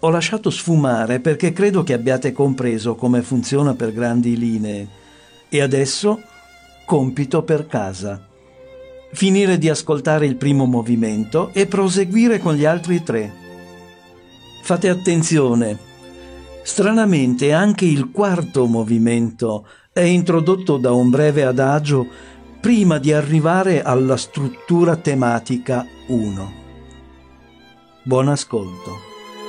Ho lasciato sfumare perché credo che abbiate compreso come funziona per grandi linee. E adesso, compito per casa. Finire di ascoltare il primo movimento e proseguire con gli altri 3. Fate attenzione. Stranamente anche il quarto movimento è introdotto da un breve adagio prima di arrivare alla struttura tematica 1. Buon ascolto.